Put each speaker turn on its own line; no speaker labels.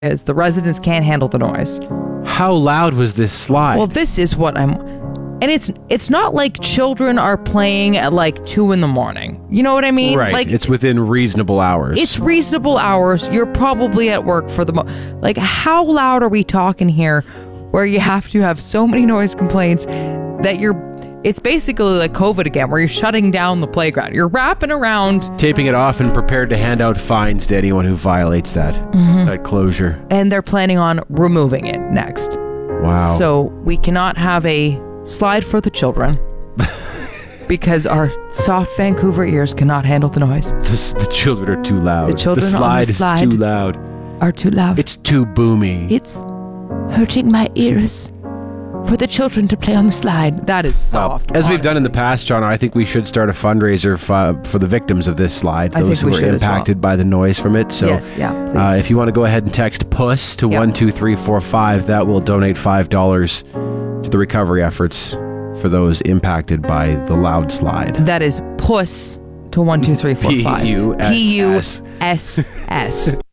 is the residents can't handle the noise.
How loud was this slide?
Well, this is what and it's not like children are playing at like 2 a.m. You know what I mean?
Right.
Like,
it's within reasonable hours.
It's reasonable hours. You're probably at work for like, how loud are we talking here where you have to have so many noise complaints that it's basically like COVID again, where you're shutting down the playground. You're wrapping around.
Taping it off and prepared to hand out fines to anyone who violates that closure.
And they're planning on removing it next.
Wow.
So we cannot have a slide for the children because our soft Vancouver ears cannot handle the noise.
The children are too loud.
The children
slide
on the slide
is too loud.
Are too loud.
It's too boomy.
It's hurting my ears for the children to play on the slide. That is soft.
As we've done in the past, John, I think we should start a fundraiser for the victims of this slide, those who were impacted by the noise from it. So
yes, yeah, please.
If you want to go ahead and text PUSS to 12345, that will donate $5 to the recovery efforts for those impacted by the loud slide.
That is PUSS to 12345.
PUSS.
PUSS.